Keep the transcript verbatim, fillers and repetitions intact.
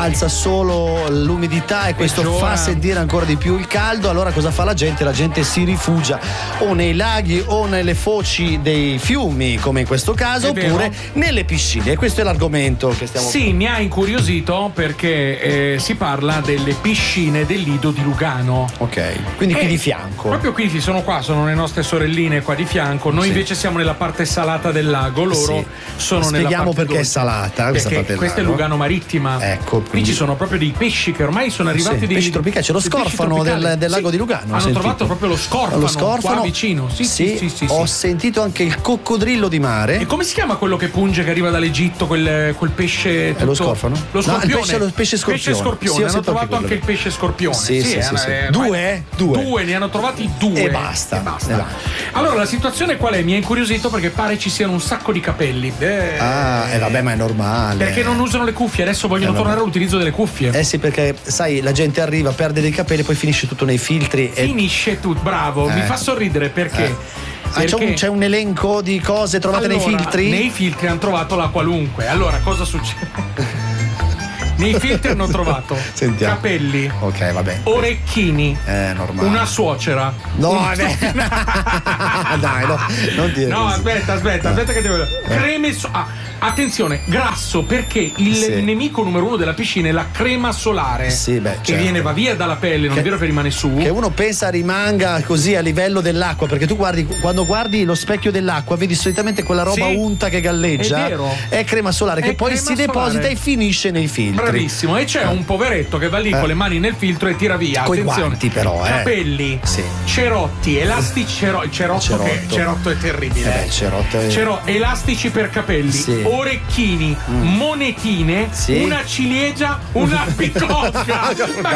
alza solo l'umidità e questo Peggiora. fa sentire ancora di più il caldo. Allora cosa fa la gente? La gente si rifugia o nei laghi o nelle foci dei fiumi, come in questo caso, È vero. oppure nelle piscine. E questo è l'argomento che stiamo Sì, mi ha incuriosito perché eh, si parla delle piscine del Lido di Lugano. Ok, quindi qui Eh, di fianco. Proprio qui ci sono qua, sono le nostre sorelline qua di fianco. Noi Sì. invece siamo nella parte salata del lago, loro Sì. sono nella Spieghiamo parte perché è dolce. salata questa Perché parte del questa è lago. Lugano Marittima. Ecco, Qui quindi- ci sono proprio dei pesci che ormai sono arrivati Sì, dei pesci tropicali, c'è lo dei pesci scorfano tropicali. del, del lago Sì. di Lugano. ho Hanno sentito. trovato proprio lo scorfano, Lo scorfano qua vicino. Sì, sì, sì, sì, Ho sì. sentito anche il coccodrillo di mare. E come si chiama quello che punge che arriva dall'Egitto, quel, quel pesce tutto... È lo scorfano? Lo No, il scorpione. pesce- lo pesce scorpione. Pesce scorpione. Sì, ho hanno sentito trovato anche anche il quello. pesce scorpione. Sì, sì, sì, eh, sì. eh, Due? Due. Due, ne hanno trovati due. E basta. E basta. E va. Allora, la situazione qual è? Mi ha incuriosito perché pare ci siano un sacco di capelli. Eh, Ah, e vabbè, ma è normale. Perché non usano le cuffie, adesso vogliono Eh, vabbè. tornare all'utilizzo delle cuffie. Eh sì, perché sai, la gente arriva, perde dei capelli, poi finisce tutto nei filtri. E... Finisce tutto, bravo, mi Eh. fa sorridere perché. Eh. Ah, c'è, perché- un, c'è un elenco di cose trovate nei Allora, filtri? Nei filtri hanno trovato la qualunque. Allora, cosa succede? Nei filtri hanno trovato Sentiamo. capelli, Ok, vabbè. orecchini, È normale. una suocera. No, un- vabbè. Dai, no, non dire No, così. aspetta, aspetta, aspetta che devo. Creme so- ah, attenzione, grasso, perché il Sì. nemico numero uno della piscina è la crema solare. Sì, beh, che certo. viene, va via dalla pelle, non Che- è vero che rimane su. Che uno pensa rimanga così a livello dell'acqua, perché tu guardi, quando guardi lo specchio dell'acqua, vedi solitamente quella roba Sì. unta che galleggia. È vero. È crema solare, È che poi crema si deposita solare. e finisce nei filtri. Bravissimo, e c'è un poveretto che va lì Eh. con le mani nel filtro e tira via. Coi Attenzione. guanti però, eh. Capelli, Sì. cerotti, elastici, cero- il cerotto, Cerotto. che cerotto è terribile. Eh beh, cerotto è- Cero- elastici per capelli, Sì. orecchini, monetine, Sì. una ciliegia, una bicocca. Ma